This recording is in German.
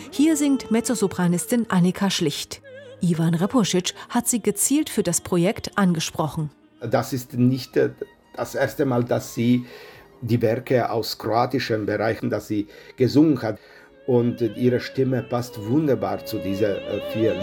Hier singt Mezzosopranistin Annika Schlicht. Ivan Repošić hat sie gezielt für das Projekt angesprochen. Das ist nicht das erste Mal, dass sie die Werke aus kroatischen Bereichen, dass sie gesungen hat. Und ihre Stimme passt wunderbar zu diesen 4